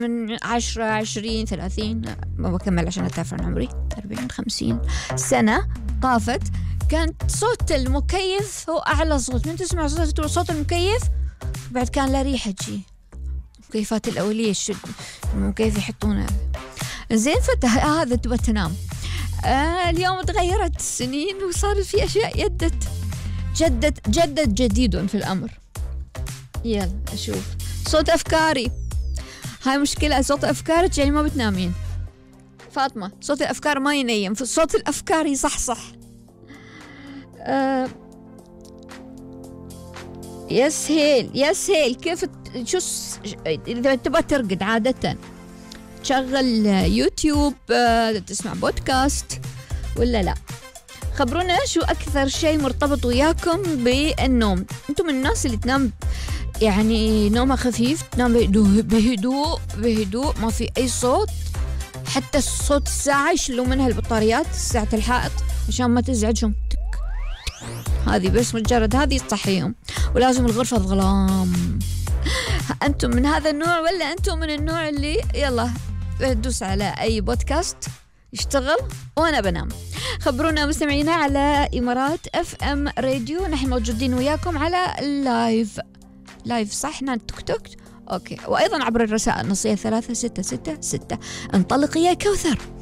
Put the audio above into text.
من 10 20 30 ما بكمل عشان أتعرف عن عمري 40 50 سنة طافت، كانت صوت المكيف هو أعلى صوت. من تسمع صوت المكيف بعد كان لا ريحة شيء. المكيفات الأولية المكيف يحطونه زين. هذا تبغى تنام. اليوم تغيرت السنين وصار في أشياء جدت جديد في الأمر. يلا أشوف صوت أفكاري. هاي مشكلة، صوت أفكارك يعني ما بتنامين. فاطمة صوت الأفكار ما ينيم، في صوت الأفكار يصحصح. يسهل كيف إذا تبغى ترقد عادة تشغل يوتيوب، تسمع بودكاست ولا لا؟ خبرونا شو أكثر شيء مرتبط وياكم بالنوم. أنتم من الناس اللي تنام يعني نومها خفيف، تنام بهدوء ما في أي صوت، حتى صوت الساعة يشيلوا منها البطاريات، ساعة الحائط عشان ما تزعجهم، هذه بس مجرد هذه تصحيهم، ولازم الغرفة ظلام. أنتم من هذا النوع ولا أنتم من النوع اللي يلا دوس على أي بودكاست يشتغل وأنا بنام؟ خبرونا مستمعينا على إمارات FM راديو، نحن موجودين وياكم على لايف صح؟ هنا تيك توك أوكي، وأيضا عبر الرسائل النصية 3666. انطلقي يا كوثر.